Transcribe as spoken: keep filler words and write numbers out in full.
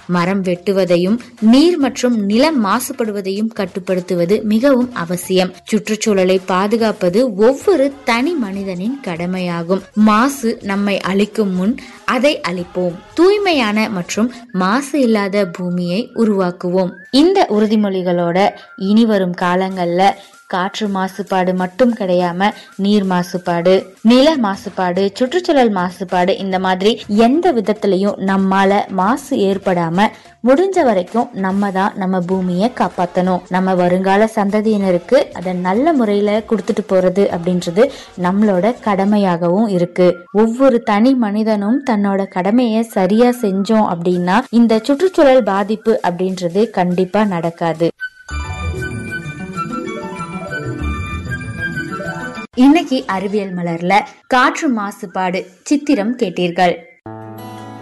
மரம் வெட்டுவதையும் நீர் மற்றும் நிலம் மாசுபடுவதையும் கட்டுப்படுத்துவது மிகவும் அவசியம். சுற்றுச்சூழலை பாதுகாப்பது ஒவ்வொரு தனி மனிதனின் கடமையாகும். மாசு நம்மை அழிக்கும் முன் அதை அழிப்போம். தூய்மையான மற்றும் மாசு இல்லாத பூமியை உருவாக்குவோம். இந்த உறுதிமொழிகளோட இனி வரும் காலங்கள்ல காற்று மாசுபாடு மட்டும் கிடையாம நீர் மாசுபாடு, நில மாசுபாடு, சுற்றுச்சூழல் மாசுபாடு, இந்த மாதிரி எந்த விதத்திலையும் நம்மால மாசு ஏற்படாம முடிஞ்ச வரைக்கும் நம்ம தான் நம்ம பூமியை காப்பாற்றணும். நம்ம வருங்கால சந்ததியினருக்கு அதை நல்ல முறையில கொடுத்துட்டு போறது அப்படின்றது நம்மளோட கடமையாகவும் இருக்கு. ஒவ்வொரு தனி மனிதனும் தன்னோட கடமையை சரியா செஞ்சோம் அப்படின்னா இந்த சுற்றுச்சூழல் பாதிப்பு அப்படின்றது கண்டிப்பா நடக்காது. இன்னைக்கு அறிவியல் மலர்ல காற்று மாசுபாடு சித்திரம் கேட்டீர்கள்.